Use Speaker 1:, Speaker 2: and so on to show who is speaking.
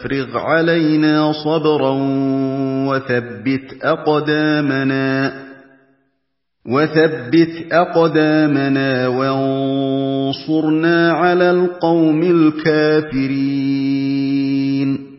Speaker 1: وَأَفْرِغْ عَلَيْنَا صَبْرًا وَثَبِّتْ أَقْدَامَنَا وَانصُرْنَا عَلَى الْقَوْمِ الْكَافِرِينَ